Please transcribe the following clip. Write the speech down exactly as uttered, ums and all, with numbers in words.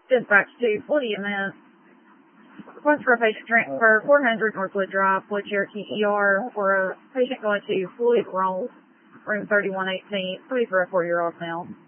Dispatch to Fluid Event. Request for a patient transfer, four hundred Northwood Drive, Floyd Cherokee E R, for a patient going to Fluid Roll, room thirty-one eighteen, please for a four-year-old male.